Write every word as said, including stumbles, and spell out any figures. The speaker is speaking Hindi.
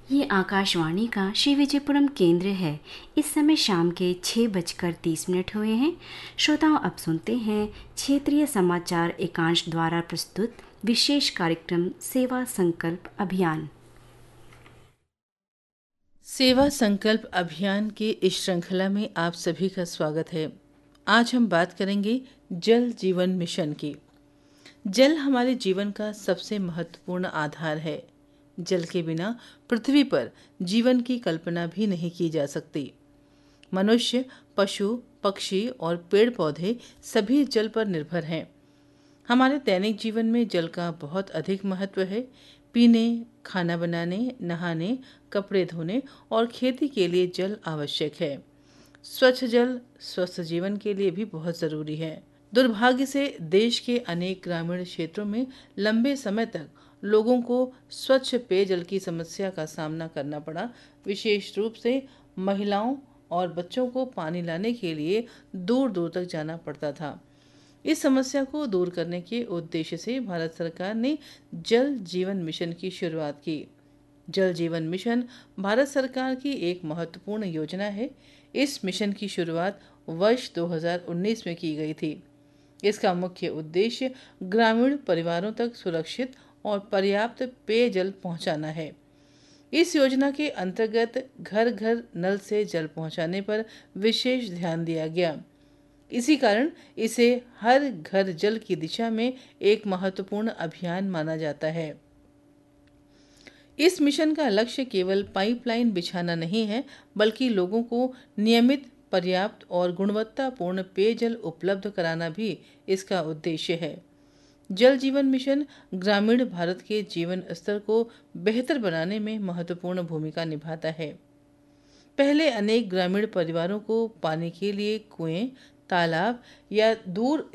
ये आकाशवाणी का श्री विजयपुरम केंद्र है। इस समय शाम के छः बजकर तीस मिनट हुए हैं। श्रोताओं, अब सुनते हैं क्षेत्रीय समाचार एकांश द्वारा प्रस्तुत विशेष कार्यक्रम सेवा संकल्प अभियान। सेवा संकल्प अभियान की इस श्रृंखला में आप सभी का स्वागत है। आज हम बात करेंगे जल जीवन मिशन की। जल हमारे जीवन का सबसे महत्वपूर्ण आधार है। जल के बिना पृथ्वी पर जीवन की कल्पना भी नहीं की जा सकती। मनुष्य, पशु, पक्षी और पेड़ पौधे सभी जल पर निर्भर हैं। हमारे दैनिक जीवन में जल का बहुत अधिक महत्व है। पीने, खाना बनाने, नहाने, कपड़े धोने और खेती के लिए जल आवश्यक है। स्वच्छ जल स्वस्थ जीवन के लिए भी बहुत ज़रूरी है। दुर्भाग्य से देश के अनेक ग्रामीण क्षेत्रों में लंबे समय तक लोगों को स्वच्छ पेयजल की समस्या का सामना करना पड़ा। विशेष रूप से महिलाओं और बच्चों को पानी लाने के लिए दूर दूर तक जाना पड़ता था। इस समस्या को दूर करने के उद्देश्य से भारत सरकार ने जल जीवन मिशन की शुरुआत की। जल जीवन मिशन भारत सरकार की एक महत्वपूर्ण योजना है। इस मिशन की शुरुआत वर्ष दो हज़ार उन्नीस में की गई थी। इसका मुख्य उद्देश्य ग्रामीण परिवारों तक सुरक्षित और पर्याप्त पेयजल पहुंचाना है। इस योजना के अंतर्गत घर घर नल से जल पहुंचाने पर विशेष ध्यान दिया गया। इसी कारण इसे हर घर जल की दिशा में एक महत्वपूर्ण अभियान माना जाता है। इस मिशन का लक्ष्य केवल पाइपलाइन बिछाना नहीं है, बल्कि लोगों को नियमित, पर्याप्त और गुणवत्तापूर्ण पेयजल उपलब्ध कराना भी इसका उद्देश्य है। जल जीवन मिशन ग्रामीण भारत के जीवन स्तर को बेहतर बनाने में महत्वपूर्ण भूमिका निभाता है। पहले अनेक ग्रामीण परिवारों को पानी के लिए कुएं, तालाब या दूर